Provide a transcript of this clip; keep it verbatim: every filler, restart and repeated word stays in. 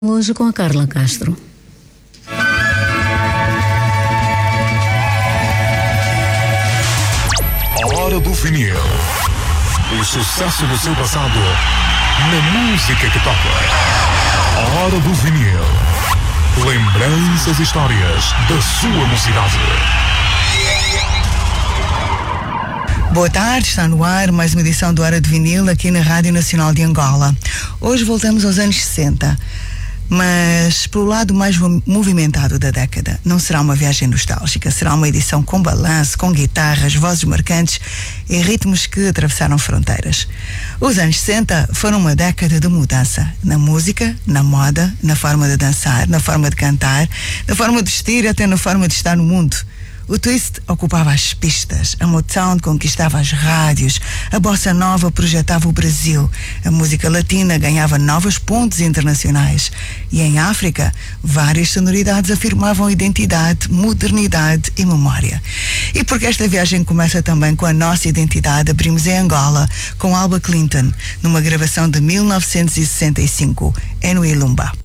Hoje com a Carla Castro. A hora do vinil. O sucesso do seu passado na música que toca. A hora do vinil. Lembranças e histórias da sua mocidade. Boa tarde, está no ar mais uma edição do Hora de Vinil aqui na Rádio Nacional de Angola. Hoje voltamos aos anos sessenta, mas pelo lado mais movimentado da década. Não será uma viagem nostálgica, será uma edição com balanço, com guitarras, vozes marcantes e ritmos que atravessaram fronteiras. Os anos sessenta foram uma década de mudança, na música, na moda, na forma de dançar, na forma de cantar, na forma de vestir, até na forma de estar no mundo. O twist ocupava as pistas, a Motown conquistava as rádios, a bossa nova projetava o Brasil, a música latina ganhava novas pontes internacionais e em África várias sonoridades afirmavam identidade, modernidade e memória. E porque esta viagem começa também com a nossa identidade, abrimos em Angola com Alba Clinton, numa gravação de mil novecentos e sessenta e cinco, em Ilumba.